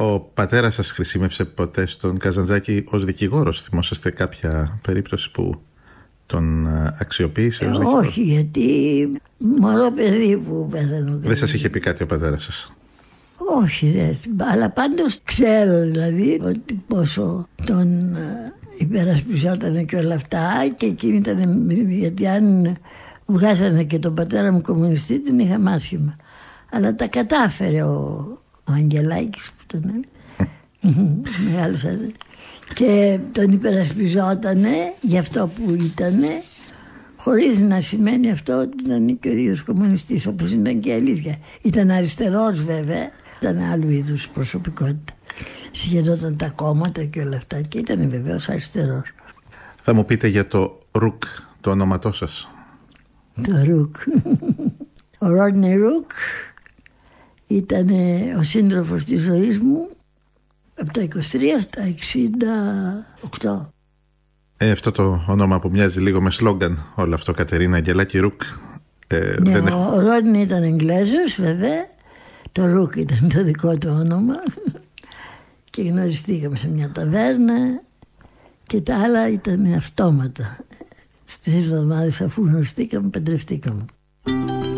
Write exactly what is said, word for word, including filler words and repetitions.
Ο πατέρας σας χρησιμεύσε ποτέ στον Καζαντζάκη ως δικηγόρος? Θυμόσαστε κάποια περίπτωση που τον αξιοποίησε ως δικηγόρος? Όχι, γιατί μωρό παιδί που πέθανε. Δεν σας είχε πει κάτι ο πατέρας σας? Όχι, δεν. Αλλά πάντως ξέρω δηλαδή ότι πόσο τον υπερασπιζόταν και όλα αυτά, και εκείνη ήταν, γιατί αν βγάζανε και τον πατέρα μου κομμουνιστή την είχαμε άσχημα. Αλλά τα κατάφερε ο, ο Αγγελάκης που ήταν μεγάλος, και τον υπερασπιζότανε για αυτό που ήτανε, χωρίς να σημαίνει αυτό ότι ήταν και ο ίδιος κομμουνιστής, όπως ήταν και η αλήθεια. Ήταν αριστερός βέβαια, ήταν άλλου είδους προσωπικότητα. Συγχαινόταν τα κόμματα και όλα αυτά, και ήταν βεβαίως αριστερός. Θα μου πείτε για το Ρουκ, το όνοματό σας? Το Ρουκ. Ο Ρόντνι Ρουκ ήταν ο σύντροφος της ζωής μου από τα είκοσι τρία στα εξήντα οκτώ. Ε, αυτό το όνομα που μοιάζει λίγο με σλόγγαν όλο αυτό, Κατερίνα Αγγελάκη Ρουκ. Ε, ναι, δεν ο, έχω... ο Ρόντνι ήταν Εγγλέζος βέβαια. Το Ρουκ ήταν το δικό του όνομα. Και γνωριστήκαμε σε μια ταβέρνα, και τα άλλα ήταν αυτόματα. Στις εβδομάδες αφού γνωριστήκαμε, παντρευτήκαμε.